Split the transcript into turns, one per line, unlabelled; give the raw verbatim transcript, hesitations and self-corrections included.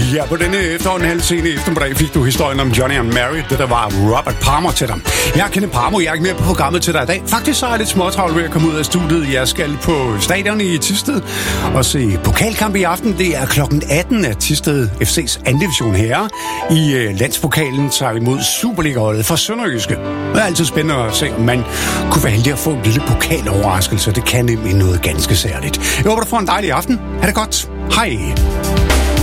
Ja, på denne efterhånden halv sene eftermiddag fik du historien om Johnny and Mary, det der var Robert Palmer til dig. Jeg er Kenneth Parmo, jeg er ikke mere på programmet til dig i dag. Faktisk så er jeg lidt småtravlt ved at komme ud af studiet. Jeg skal på stadion i Thisted og se pokalkamp i aften. Det er klokken atten af Thisted F C's anden division herre. I øh, landspokalen tager vi imod Superliga-holdet fra Sønderjyske. Det er altid spændende at se, om man kunne være heldig at få en lille pokaloverraskelse. Det kan nemlig noget ganske særligt. Jeg håber, du får en dejlig aften. Ha' det godt. Hej.